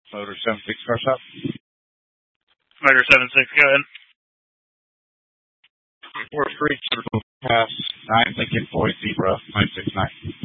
Motor 76 car shop. Motor 76, go ahead. We're free to pass 9 Lincoln Boy Zebra 969.